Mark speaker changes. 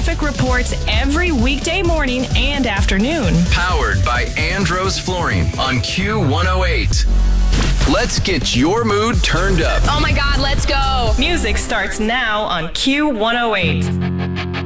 Speaker 1: traffic reports every weekday morning and afternoon.
Speaker 2: Powered by Andros Flooring on Q108. Let's get your mood turned up.
Speaker 1: Oh my God, let's go. Music starts now on Q108.